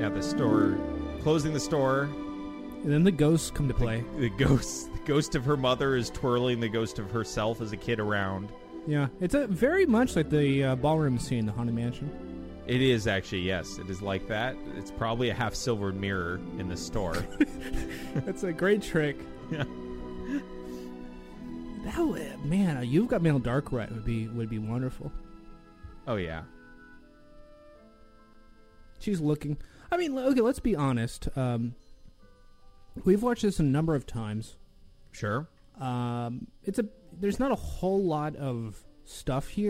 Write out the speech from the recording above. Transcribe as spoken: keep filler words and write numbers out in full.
Yeah, the store, closing the store. And then the ghosts come to play. The, the ghost, the ghost of her mother is twirling the ghost of herself as a kid around. Yeah, it's a very much like the uh, ballroom scene in the Haunted Mansion. It is actually, yes. It is like that. It's probably a half-silvered mirror in the store. That's a great trick. Yeah. That would, man, a You've Got Mail Dark Ride would be would be wonderful. Oh, yeah. She's looking. I mean, okay, let's be honest. Um, we've watched this a number of times. Sure. Um, it's a. There's not a whole lot of stuff here.